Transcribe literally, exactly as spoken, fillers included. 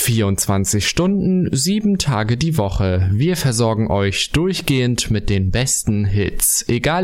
vierundzwanzig Stunden, sieben Tage die Woche. Wir versorgen euch durchgehend mit den besten Hits. Egal